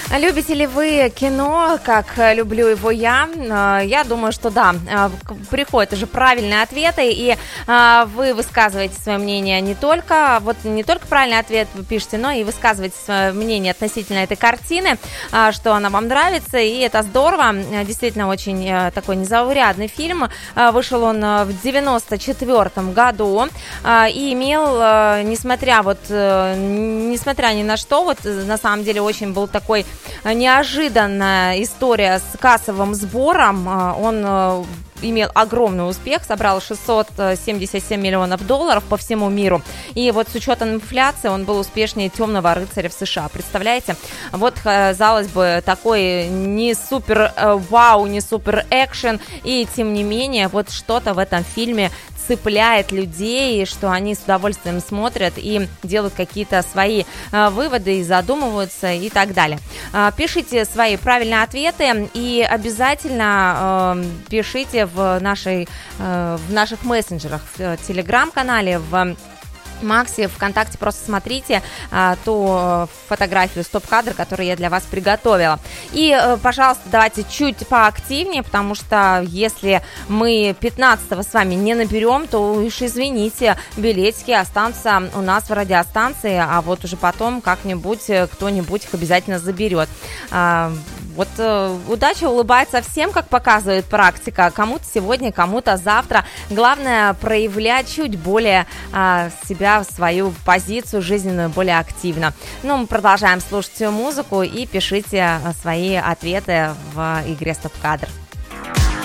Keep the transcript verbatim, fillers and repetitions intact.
Любите ли вы кино, как люблю его я? Я думаю, что да. Приходят уже правильные ответы, и вы высказываете свое мнение не только, вот не только правильный ответ вы пишете, но и высказываете свое мнение относительно этой картины, что она вам нравится, и это здорово. Действительно, очень такой незаурядный фильм. Вышел он в девяносто четвёртом году и имел, несмотря вот, несмотря ни на что, вот на самом деле очень был такой неожиданная история с кассовым сбором. Он имел огромный успех, собрал шестьсот семьдесят семь миллионов долларов по всему миру. И вот с учетом инфляции он был успешнее «Темного рыцаря» в США. Представляете? Вот, казалось бы, такой не супер вау, не супер экшен, и тем не менее вот что-то в этом фильме цепляет людей, что они с удовольствием смотрят и делают какие-то свои э, выводы и задумываются и так далее. Э, пишите свои правильные ответы и обязательно э, пишите в, нашей, э, в наших мессенджерах, в телеграм-канале, в Максе, ВКонтакте, просто смотрите а, ту фотографию стоп-кадр, которую я для вас приготовила. И, а, пожалуйста, давайте чуть поактивнее, потому что если мы пятнадцатого с вами не наберем, то уж извините, билетики останутся у нас в радиостанции, а вот уже потом как-нибудь кто-нибудь их обязательно заберет. А, вот э, удача улыбается всем, как показывает практика. Кому-то сегодня, кому-то завтра. Главное проявлять чуть более э, себя, свою позицию жизненную более активно. Ну, мы продолжаем слушать музыку и пишите свои ответы в игре «Стоп-кадр».